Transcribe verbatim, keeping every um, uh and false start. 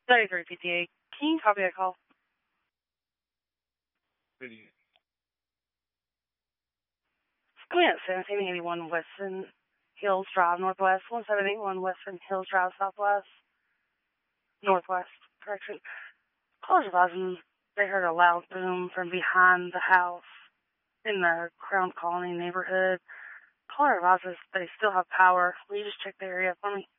thirty-three P T A. Can you copy that call? Idiot. Come in at seventeen eighty-one Western Hills Drive, Northwest. seventeen eighty-one Western Hills Drive, Southwest. Northwest, correction. Callers advising they heard a loud boom from behind the house in the Crown Colony neighborhood. Caller advises they still have power. Will you just check the area for me?